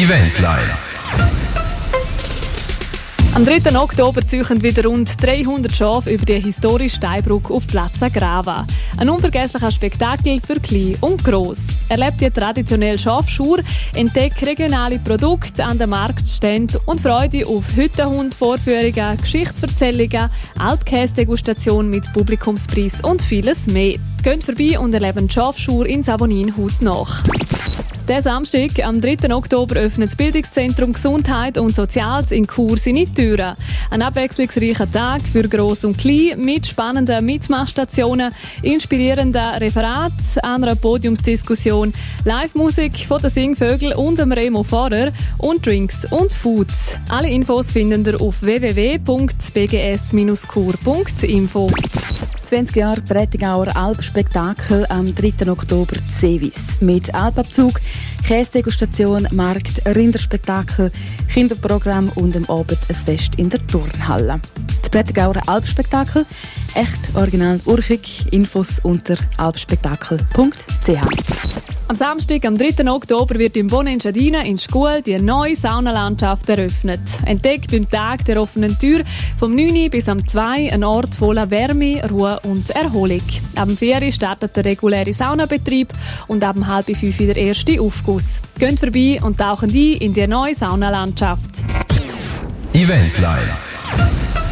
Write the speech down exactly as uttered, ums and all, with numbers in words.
Eventline. Am dritten Oktober ziehen wieder rund dreihundert Schafe über die historische Steinbrücke auf Plaza Grava. Ein unvergesslicher Spektakel für Klein und Gross. Erlebt die traditionelle Schafschur, entdeckt regionale Produkte an den Marktständen und Freude auf Hüttenhund-Vorführungen, Geschichtsverzählungen, Alpkäse-Degustation mit Publikumspreis und vieles mehr. Geht vorbei und erleben die Schafschur in Savonin haut nach. Der Samstag, am dritten Oktober, öffnet das Bildungszentrum Gesundheit und Soziales in Chur seine Türen. Ein abwechslungsreicher Tag für Gross und Klein mit spannenden Mitmachstationen, inspirierenden Referaten, einer Podiumsdiskussion, Live-Musik von den Singvögel und dem Remo Fahrer und Drinks und Foods. Alle Infos finden ihr auf w w w punkt b g s bindestrich kur punkt info. zwanzig Jahre Prättigauer Alpspektakel am dritten Oktober Sevis. Mit Alpabzug, Käsedegustation, Markt, Rinderspektakel, Kinderprogramm und am Abend ein Fest in der Turnhalle. Die Prättigauer Alpspektakel, echt original urchig, Infos unter alpspektakel punkt c h. Am Samstag, am dritten Oktober, wird im Bonn Engadina in Scuol die neue Saunalandschaft eröffnet. Entdeckt beim Tag der offenen Tür vom neun bis am zwei ein Ort voller Wärme, Ruhe und Erholung. Ab dem vier startet der reguläre Saunabetrieb und ab um halb fünf der erste Aufguss. Geht vorbei und tauchen ein in die neue Saunalandschaft. Eventline.